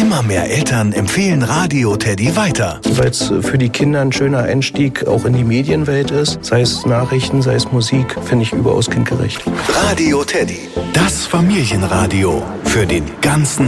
Immer mehr Eltern empfehlen Radio Teddy weiter. Weil es für die Kinder ein schöner Einstieg auch in die Medienwelt ist. Sei es Nachrichten, sei es Musik, finde ich überaus kindgerecht. Radio Teddy, das Familienradio für den ganzen